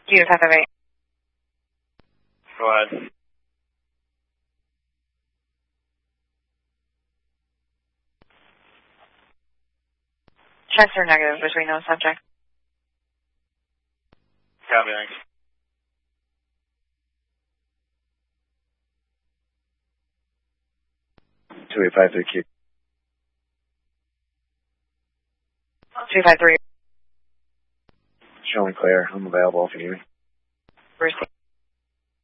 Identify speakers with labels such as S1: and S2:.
S1: Q558.
S2: Go ahead.
S1: Checks are negative between those subjects.
S2: Copy, thanks.
S3: 2853 Q.
S1: 253.
S3: Showing clear. I'm available if you need me.
S1: Received.